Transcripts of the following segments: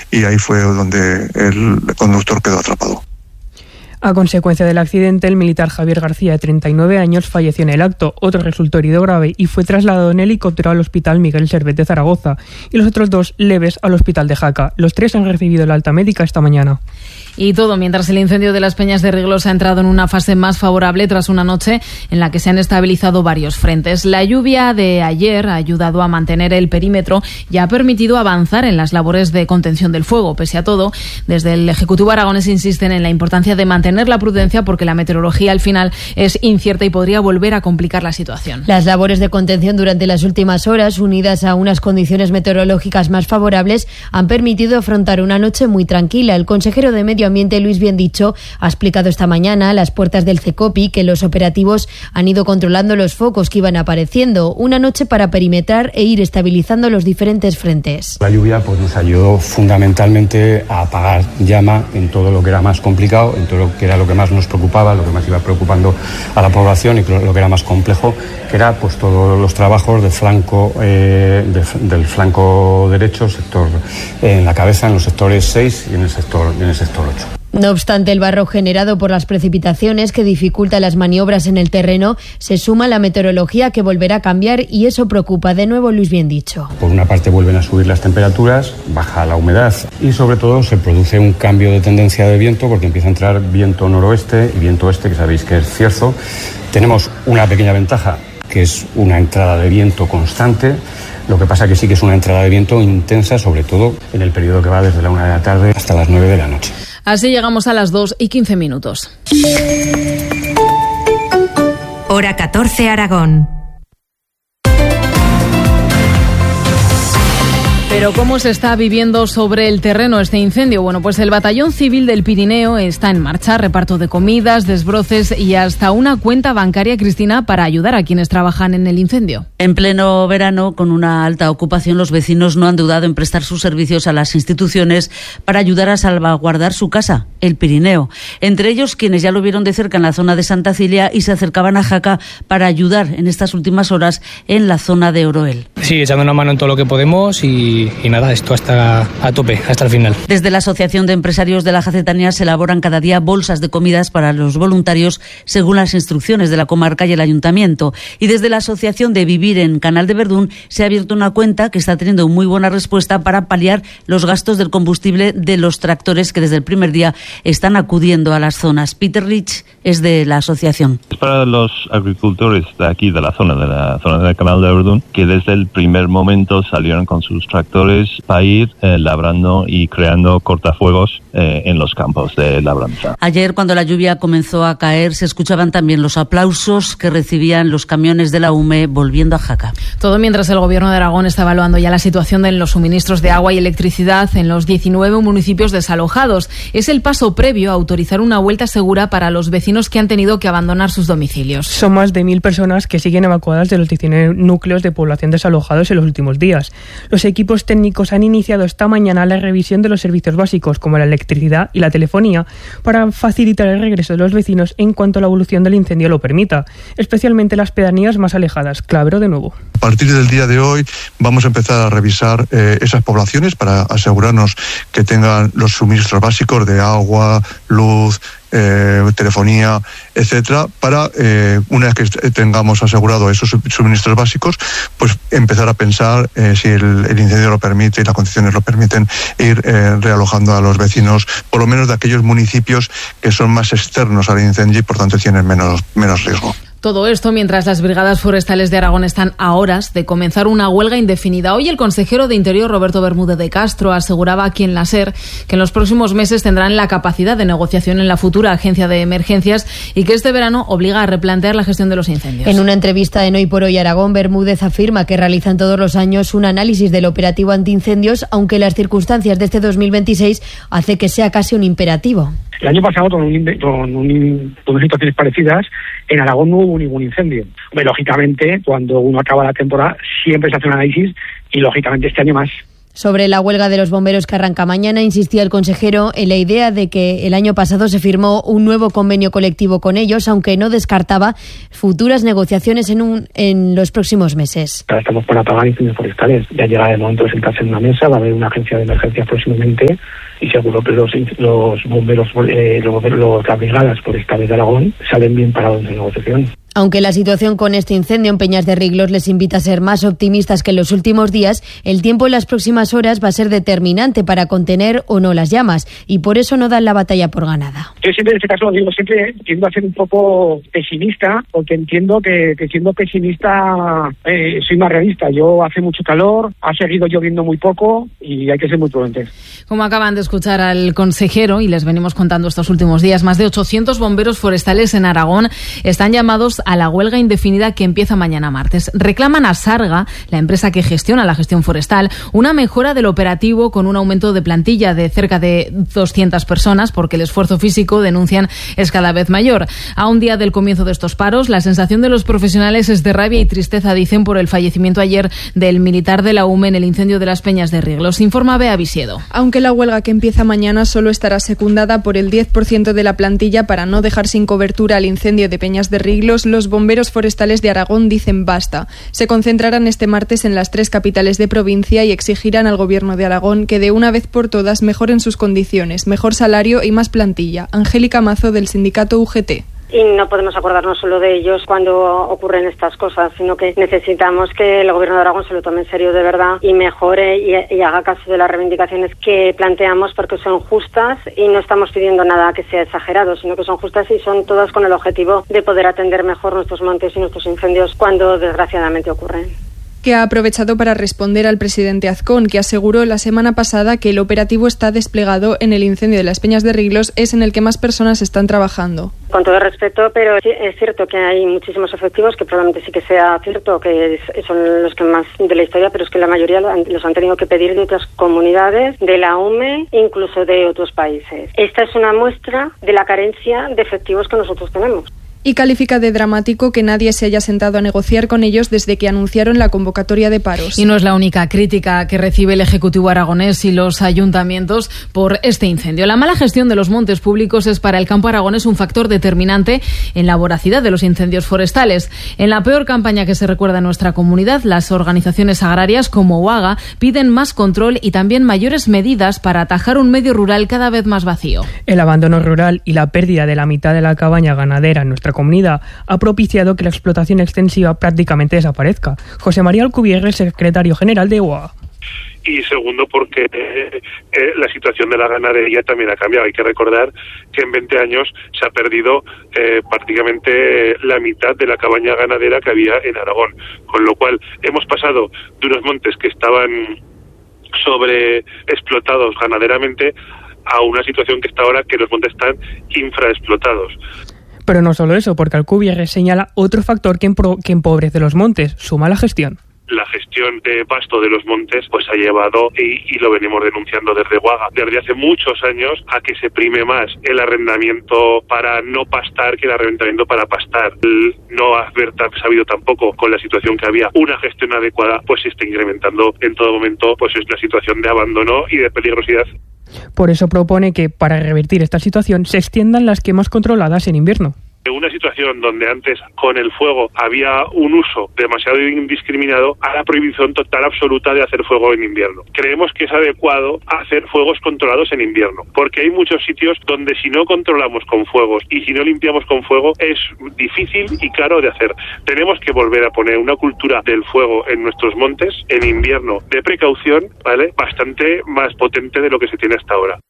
y ahí fue donde el conductor quedó atrapado. A consecuencia del accidente, el militar Javier García, de 39 años, falleció en el acto. Otro resultó herido grave y fue trasladado en helicóptero al Hospital Miguel Servet de Zaragoza y los otros 2 leves al Hospital de Jaca. Los 3 han recibido la alta médica esta mañana. Y todo mientras el incendio de las Peñas de Riglos ha entrado en una fase más favorable tras una noche en la que se han estabilizado varios frentes. La lluvia de ayer ha ayudado a mantener el perímetro y ha permitido avanzar en las labores de contención del fuego. Pese a todo, desde el Ejecutivo aragonés insisten en la importancia de mantener la prudencia porque la meteorología al final es incierta y podría volver a complicar la situación. Las labores de contención durante las últimas horas, unidas a unas condiciones meteorológicas más favorables, han permitido afrontar una noche muy tranquila. El consejero de Medio Ambiente, Luis Biendicho, ha explicado esta mañana a las puertas del CECOPI que los operativos han ido controlando los focos que iban apareciendo. Una noche para perimetrar e ir estabilizando los diferentes frentes. La lluvia nos ayudó fundamentalmente a apagar llama en todo lo que era más complicado, en todo lo que era lo que más nos preocupaba, lo que más iba preocupando a la población y lo que era más complejo, que era todos los trabajos del flanco derecho, sector en la cabeza, en los sectores 6 y en el sector 8. No obstante, el barro generado por las precipitaciones que dificulta las maniobras en el terreno se suma a la meteorología que volverá a cambiar y eso preocupa de nuevo Luis Biendicho. Por una parte vuelven a subir las temperaturas, baja la humedad y sobre todo se produce un cambio de tendencia de viento porque empieza a entrar viento noroeste y viento oeste, que sabéis que es cierzo. Tenemos una pequeña ventaja, que es una entrada de viento constante. Lo que pasa que sí que es una entrada de viento intensa, sobre todo en el periodo que va desde la 1 de la tarde hasta las 9 de la noche. Así llegamos a las 2:15. Hora 14 Aragón. Pero ¿cómo se está viviendo sobre el terreno este incendio? Bueno, pues el Batallón Civil del Pirineo está en marcha, reparto de comidas, desbroces y hasta una cuenta bancaria, Cristina, para ayudar a quienes trabajan en el incendio. En pleno verano, con una alta ocupación, los vecinos no han dudado en prestar sus servicios a las instituciones para ayudar a salvaguardar su casa, el Pirineo. Entre ellos, quienes ya lo vieron de cerca en la zona de Santa Cilia y se acercaban a Jaca para ayudar en estas últimas horas en la zona de Oroel. Sí, echando una mano en todo lo que podemos y nada, esto hasta a tope, hasta el final. Desde la Asociación de Empresarios de la Jacetanía se elaboran cada día bolsas de comidas para los voluntarios según las instrucciones de la comarca y el ayuntamiento. Y desde la Asociación de Vivir en Canal de Verdún se ha abierto una cuenta que está teniendo muy buena respuesta para paliar los gastos del combustible de los tractores que desde el primer día están acudiendo a las zonas. Peter Rich es de la asociación. Es para los agricultores de aquí, de la zona del Canal de Verdún, que desde el primer momento salieron con sus tractores para ir labrando y creando cortafuegos en los campos de labranza. Ayer, cuando la lluvia comenzó a caer, se escuchaban también los aplausos que recibían los camiones de la UME volviendo a Jaca. Todo mientras el Gobierno de Aragón está evaluando ya la situación de los suministros de agua y electricidad en los 19 municipios desalojados. Es el paso previo a autorizar una vuelta segura para los vecinos que han tenido que abandonar sus domicilios. Son más de 1.000 personas que siguen evacuadas de los 19 núcleos de población desalojados en los últimos días. Los equipos técnicos han iniciado esta mañana la revisión de los servicios básicos como la electricidad y la telefonía para facilitar el regreso de los vecinos en cuanto la evolución del incendio lo permita, especialmente las pedanías más alejadas. Clavero de nuevo. A partir del día de hoy vamos a empezar a revisar esas poblaciones para asegurarnos que tengan los suministros básicos de agua, luz, telefonía, etcétera, para una vez que tengamos asegurado esos suministros básicos, pues empezar a pensar si el incendio lo permite y las condiciones lo permiten, ir realojando a los vecinos, por lo menos de aquellos municipios que son más externos al incendio y por tanto tienen menos riesgo. Todo esto mientras las brigadas forestales de Aragón están a horas de comenzar una huelga indefinida. Hoy el consejero de Interior, Roberto Bermúdez de Castro, aseguraba aquí en la SER que en los próximos meses tendrán la capacidad de negociación en la futura agencia de emergencias y que este verano obliga a replantear la gestión de los incendios. En una entrevista en Hoy por Hoy Aragón, Bermúdez afirma que realizan todos los años un análisis del operativo antiincendios, aunque las circunstancias de este 2026 hace que sea casi un imperativo. El año pasado, con situaciones parecidas, en Aragón no hubo ningún incendio. Lógicamente, cuando uno acaba la temporada, siempre se hace un análisis y, lógicamente, este año más. Sobre la huelga de los bomberos que arranca mañana, insistía el consejero en la idea de que el año pasado se firmó un nuevo convenio colectivo con ellos, aunque no descartaba futuras negociaciones en los próximos meses. Ahora estamos para apagar incendios forestales. Ya llega el momento de sentarse en una mesa, va a haber una agencia de emergencias próximamente y seguro que los bomberos, las brigadas forestales de Aragón salen bien parados en negociación. Aunque la situación con este incendio en Peñas de Riglos les invita a ser más optimistas que en los últimos días, el tiempo en las próximas horas va a ser determinante para contener o no las llamas y por eso no dan la batalla por ganada. Yo siempre en este caso digo, siempre tiendo a ser un poco pesimista, porque entiendo que siendo pesimista soy más realista. Yo hace mucho calor, ha seguido lloviendo muy poco y hay que ser muy prudentes. Como acaban de escuchar al consejero y les venimos contando estos últimos días, más de 800 bomberos forestales en Aragón están llamados a la huelga indefinida que empieza mañana martes. Reclaman a Sarga, la empresa que gestiona la gestión forestal, una mejora del operativo con un aumento de plantilla de cerca de 200 personas porque el esfuerzo físico, denuncian, es cada vez mayor. A un día del comienzo de estos paros, la sensación de los profesionales es de rabia y tristeza, dicen, por el fallecimiento ayer del militar de la UME en el incendio de las Peñas de Riglos. Informa Bea Visiedo. Aunque la huelga que empieza mañana solo estará secundada por el 10% de la plantilla para no dejar sin cobertura al incendio de Peñas de Riglos, los bomberos forestales de Aragón dicen basta. Se concentrarán este martes en las 3 capitales de provincia y exigirán al Gobierno de Aragón que de una vez por todas mejoren sus condiciones, mejor salario y más plantilla. Angélica Mazo, del sindicato UGT. Y no podemos acordarnos solo de ellos cuando ocurren estas cosas, sino que necesitamos que el Gobierno de Aragón se lo tome en serio de verdad y mejore y haga caso de las reivindicaciones que planteamos, porque son justas y no estamos pidiendo nada que sea exagerado, sino que son justas y son todas con el objetivo de poder atender mejor nuestros montes y nuestros incendios cuando desgraciadamente ocurren. Que ha aprovechado para responder al presidente Azcón, que aseguró la semana pasada que el operativo está desplegado en el incendio de las Peñas de Riglos, es en el que más personas están trabajando. Con todo respeto, pero es cierto que hay muchísimos efectivos, que probablemente sí que sea cierto que son los que más de la historia, pero es que la mayoría los han tenido que pedir de otras comunidades, de la UME, incluso de otros países. Esta es una muestra de la carencia de efectivos que nosotros tenemos. Y califica de dramático que nadie se haya sentado a negociar con ellos desde que anunciaron la convocatoria de paros. Y no es la única crítica que recibe el Ejecutivo aragonés y los ayuntamientos por este incendio. La mala gestión de los montes públicos es para el campo aragonés un factor determinante en la voracidad de los incendios forestales. En la peor campaña que se recuerda en nuestra comunidad, las organizaciones agrarias como UAGA piden más control y también mayores medidas para atajar un medio rural cada vez más vacío. El abandono rural y la pérdida de la mitad de la cabaña ganadera en nuestra comunidad ha propiciado que la explotación extensiva prácticamente desaparezca. José María Alcubierre, secretario general de UAGA. Y segundo, porque la situación de la ganadería también ha cambiado. Hay que recordar que en 20 años se ha perdido prácticamente la mitad de la cabaña ganadera que había en Aragón, con lo cual hemos pasado de unos montes que estaban sobreexplotados ganaderamente a una situación que está ahora que los montes están infraexplotados. Pero no solo eso, porque Alcubierre señala otro factor que empobrece los montes, su mala gestión. La gestión de pasto de los montes pues ha llevado, y lo venimos denunciando desde UAGA, desde hace muchos años, a que se prime más el arrendamiento para no pastar que el arrendamiento para pastar. El no haber sabido tampoco, con la situación que había, una gestión adecuada, pues se está incrementando en todo momento pues es la situación de abandono y de peligrosidad. Por eso propone que, para revertir esta situación, se extiendan las quemas controladas en invierno. En una situación donde antes con el fuego había un uso demasiado indiscriminado, a la prohibición total absoluta de hacer fuego en invierno. Creemos que es adecuado hacer fuegos controlados en invierno, porque hay muchos sitios donde si no controlamos con fuegos y si no limpiamos con fuego es difícil y caro de hacer. Tenemos que volver a poner una cultura del fuego en nuestros montes en invierno de precaución, ¿vale? Bastante más potente de lo que se tiene hasta ahora.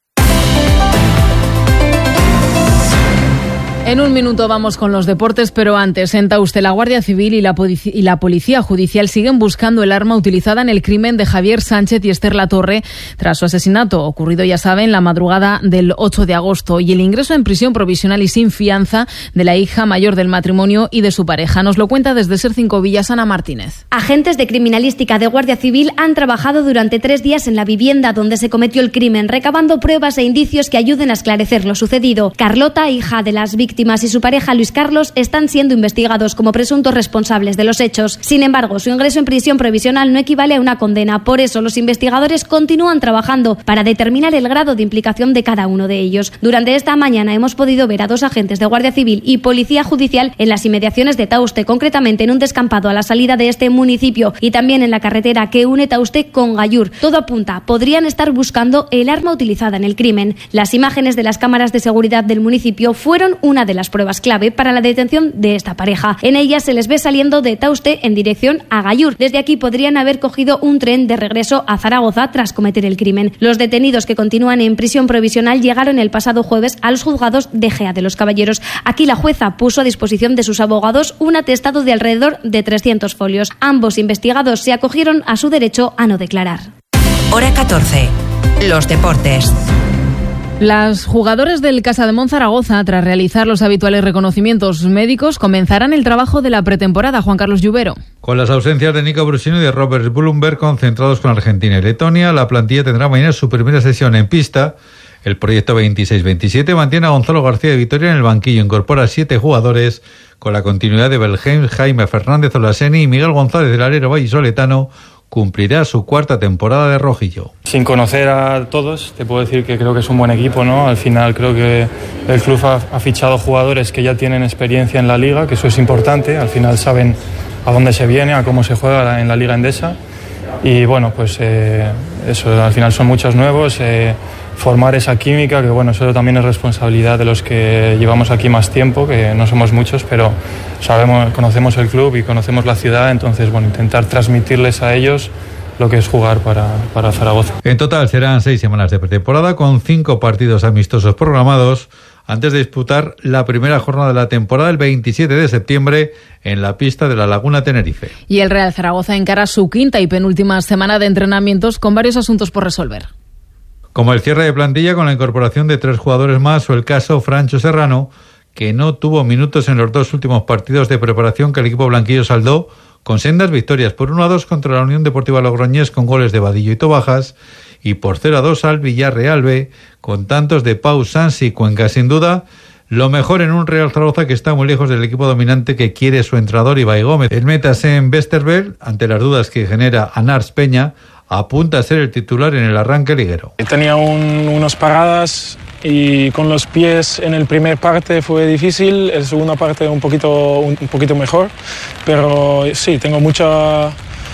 En un minuto vamos con los deportes, pero antes, en Tauste, la Guardia Civil y la Policía Judicial siguen buscando el arma utilizada en el crimen de Javier Sánchez y Esther Latorre tras su asesinato, ocurrido, ya saben, la madrugada del 8 de agosto, y el ingreso en prisión provisional y sin fianza de la hija mayor del matrimonio y de su pareja. Nos lo cuenta desde Ser 5 Villas, Ana Martínez. Agentes de criminalística de Guardia Civil han trabajado durante 3 días en la vivienda donde se cometió el crimen, recabando pruebas e indicios que ayuden a esclarecer lo sucedido. Carlota, hija de las víctimas víctimas y su pareja Luis Carlos están siendo investigados como presuntos responsables de los hechos. Sin embargo, su ingreso en prisión provisional no equivale a una condena. Por eso, los investigadores continúan trabajando para determinar el grado de implicación de cada uno de ellos. Durante esta mañana hemos podido ver a 2 agentes de Guardia Civil y Policía Judicial en las inmediaciones de Tauste, concretamente en un descampado a la salida de este municipio y también en la carretera que une Tauste con Gallur. Todo apunta, podrían estar buscando el arma utilizada en el crimen. Las imágenes de las cámaras de seguridad del municipio fueron una de las pruebas clave para la detención de esta pareja. En ellas se les ve saliendo de Tauste en dirección a Gallur. Desde aquí podrían haber cogido un tren de regreso a Zaragoza tras cometer el crimen. Los detenidos que continúan en prisión provisional llegaron el pasado jueves a los juzgados de Gea de los Caballeros. Aquí la jueza puso a disposición de sus abogados un atestado de alrededor de 300 folios. Ambos investigados se acogieron a su derecho a no declarar. Hora 14. Los deportes. Los jugadores del Casademont Zaragoza, tras realizar los habituales reconocimientos médicos, comenzarán el trabajo de la pretemporada. Juan Carlos Lluvero. Con las ausencias de Nico Brusino y de Robert Blumberg concentrados con Argentina y Letonia, la plantilla tendrá mañana su primera sesión en pista. El proyecto 26-27 mantiene a Gonzalo García de Vitoria en el banquillo, incorpora 7 jugadores con la continuidad de Belheim, Jaime Fernández Olaseni y Miguel González del Alero vallisoletano. Cumplirá su 4ª temporada de rojillo. Sin conocer a todos, te puedo decir que creo que es un buen equipo, ¿no? Al final creo que el club ha fichado jugadores que ya tienen experiencia en la liga, que eso es importante. Al final saben a dónde se viene, a cómo se juega en la Liga Endesa. Y bueno, pues eso, al final son muchos nuevos. Formar esa química, que bueno, eso también es responsabilidad de los que llevamos aquí más tiempo, que no somos muchos, pero conocemos el club y conocemos la ciudad, entonces bueno, intentar transmitirles a ellos lo que es jugar para Zaragoza. En total serán 6 semanas de pretemporada con 5 partidos amistosos programados antes de disputar la primera jornada de la temporada el 27 de septiembre en la pista de la Laguna Tenerife. Y el Real Zaragoza encara su 5ª y penúltima semana de entrenamientos con varios asuntos por resolver. Como el cierre de plantilla con la incorporación de 3 jugadores más o el caso Francho Serrano, que no tuvo minutos en los 2 últimos partidos de preparación que el equipo blanquillo saldó con sendas victorias por 1-2 contra la Unión Deportiva Logroñés con goles de Vadillo y Tobajas y por 0-2 al Villarreal B con tantos de Pau, Sansi y Cuenca. Sin duda, lo mejor en un Real Zaragoza que está muy lejos del equipo dominante que quiere su entrenador Ibai Gómez. El Metasen Westerberg, ante las dudas que genera Anars Peña, apunta a ser el titular en el arranque liguero. Tenía unas paradas y con los pies en el primer parte fue difícil, en la segunda parte un poquito mejor, pero sí, tengo mucha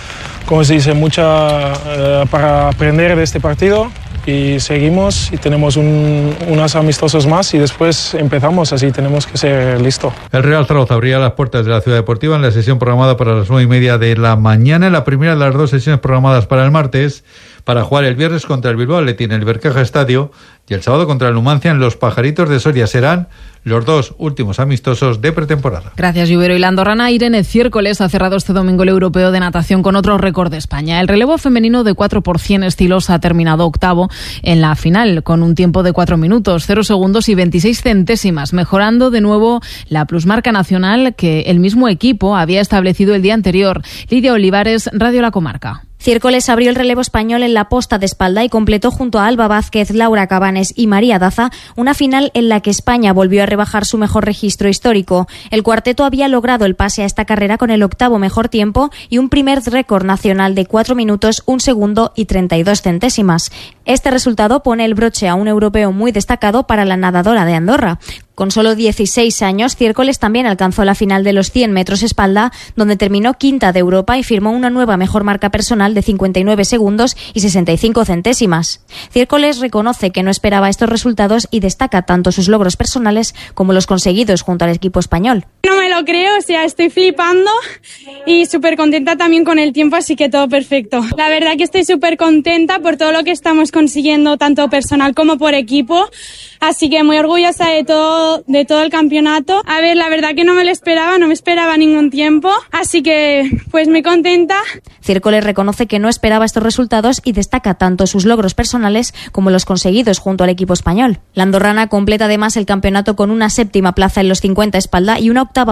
para aprender de este partido. Y seguimos y tenemos unos amistosos más y después empezamos, así tenemos que ser listos. El Real Zaragoza abrirá las puertas de la Ciudad Deportiva en la sesión programada para las 9:30 de la mañana, la primera de las 2 sesiones programadas para el martes, para jugar el viernes contra el Bilbao Athletic en el Bercaja Estadio y el sábado contra el Numancia en los Pajaritos de Soria. Serán los 2 últimos amistosos de pretemporada. Gracias, Lluvero. Y la andorrana Irene Ciércoles ha cerrado este domingo el Europeo de Natación con otro récord de España. El relevo femenino de 4x100 estilos ha terminado octavo en la final con un tiempo de 4 minutos, 0 segundos y 26 centésimas, mejorando de nuevo la plusmarca nacional que el mismo equipo había establecido el día anterior. Lidia Olivares, Radio La Comarca. Ciércoles abrió el relevo español en la posta de espalda y completó junto a Alba Vázquez, Laura Cabanes y María Daza una final en la que España volvió a rebajar su mejor registro histórico. El cuarteto había logrado el pase a esta carrera con el 8º mejor tiempo y un primer récord nacional de 4 minutos, 1 segundo y 32 centésimas. Este resultado pone el broche a un europeo muy destacado para la nadadora de Andorra. Con solo 16 años, Ciércoles también alcanzó la final de los 100 metros espalda, donde terminó 5ª de Europa y firmó una nueva mejor marca personal de 59 segundos y 65 centésimas. Ciércoles reconoce que no esperaba estos resultados y destaca tanto sus logros personales como los conseguidos junto al equipo español. No me lo creo, o sea, estoy flipando y súper contenta también con el tiempo, así que todo perfecto. La verdad que estoy súper contenta por todo lo que estamos consiguiendo, tanto personal como por equipo, así que muy orgullosa de todo el campeonato. A ver, la verdad que no me esperaba ningún tiempo, así que pues muy contenta. Ciércoles reconoce que no esperaba estos resultados y destaca tanto sus logros personales como los conseguidos junto al equipo español. La andorrana completa además el campeonato con una 7ª plaza en los 50 espalda y una 8ª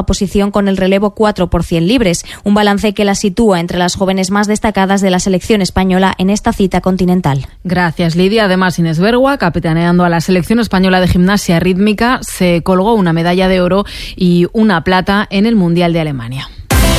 posición con el relevo 4 por 100 libres, un balance que la sitúa entre las jóvenes más destacadas de la selección española en esta cita continental. Gracias, Lidia. Además, Inés Bergua, capitaneando a la selección española de gimnasia rítmica, se colgó una medalla de oro y una plata en el Mundial de Alemania.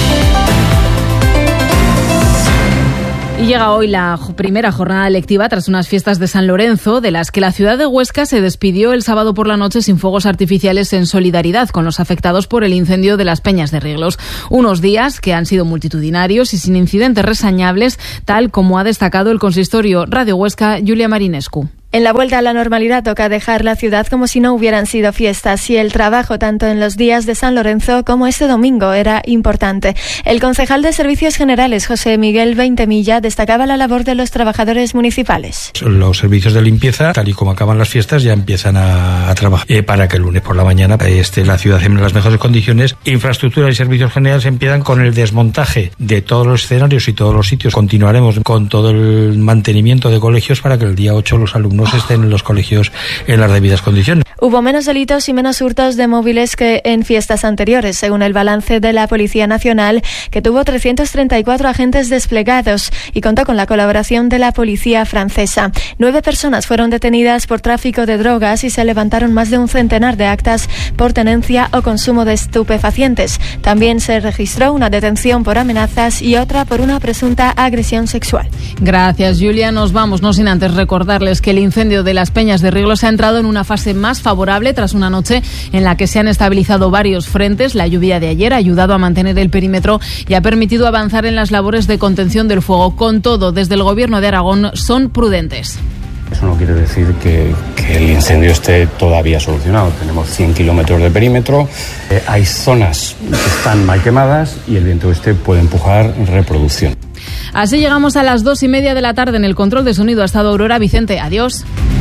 Y llega hoy la primera jornada lectiva tras unas fiestas de San Lorenzo, de las que la ciudad de Huesca se despidió el sábado por la noche sin fuegos artificiales en solidaridad con los afectados por el incendio de las Peñas de Riglos. Unos días que han sido multitudinarios y sin incidentes reseñables, tal como ha destacado el consistorio. Radio Huesca, Julia Marinescu. En la vuelta a la normalidad toca dejar la ciudad como si no hubieran sido fiestas, y el trabajo tanto en los días de San Lorenzo como este domingo era importante. El concejal de Servicios Generales, José Miguel Veintemilla, destacaba la labor de los trabajadores municipales. Los servicios de limpieza, tal y como acaban las fiestas, ya empiezan a trabajar para que el lunes por la mañana esté la ciudad en las mejores condiciones. Infraestructura y servicios generales empiezan con el desmontaje de todos los escenarios y todos los sitios. Continuaremos con todo el mantenimiento de colegios para que el día 8 los alumnos estén en los colegios en las debidas condiciones. Hubo menos delitos y menos hurtos de móviles que en fiestas anteriores, según el balance de la Policía Nacional, que tuvo 334 agentes desplegados y contó con la colaboración de la policía francesa. 9 personas fueron detenidas por tráfico de drogas y se levantaron más de un centenar de actas por tenencia o consumo de estupefacientes. También se registró una detención por amenazas y otra por una presunta agresión sexual. Gracias, Julia. Nos vamos, no sin antes recordarles que el incendio de las Peñas de Riglos ha entrado en una fase más favorable tras una noche en la que se han estabilizado varios frentes. La lluvia de ayer ha ayudado a mantener el perímetro y ha permitido avanzar en las labores de contención del fuego. Con todo, desde el Gobierno de Aragón son prudentes. Eso no quiere decir que el incendio esté todavía solucionado. Tenemos 100 kilómetros de perímetro, hay zonas que están mal quemadas y el viento puede empujar reproducción. Así llegamos a las 2:30 de la tarde. En el control de sonido ha estado Aurora Vicente. Adiós.